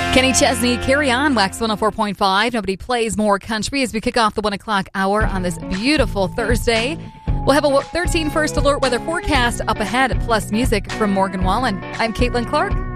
Kenny Chesney, Carry On, Wax 104.5. Nobody plays more country as we kick off the 1 o'clock hour on this beautiful Thursday. We'll have a 13 first alert weather forecast up ahead, plus music from Morgan Wallen. I'm Caitlin Clark.